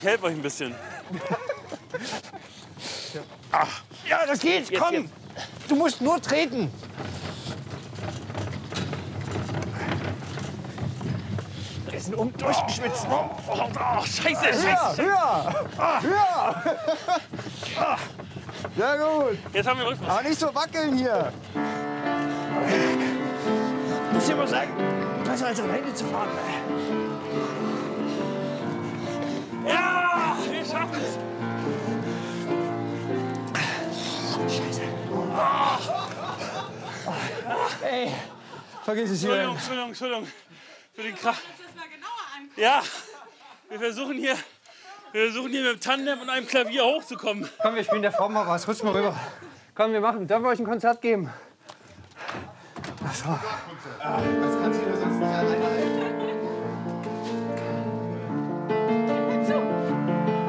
Ich helfe euch ein bisschen. Ach. Ja, das geht, jetzt, komm. Jetzt. Du musst nur treten. Wir sind durchgeschwitzt. Oh, scheiße, Höher, scheiße. höher, höher. Sehr gut. Jetzt haben wir Rhythmus. Aber nicht so wackeln hier. Ich muss dir mal sagen, besser als alleine zu fahren. Ja, wir schaffen es. Scheiße. Ey, vergiss es hier. Entschuldigung. Für den Krach. Ja, wir versuchen hier mit dem Tandem und einem Klavier hochzukommen. Komm, wir spielen der Frau mal was. Rutsch mal rüber. Komm, wir machen. Dürfen wir euch ein Konzert geben? Das kannst du dir sonst nicht alleine.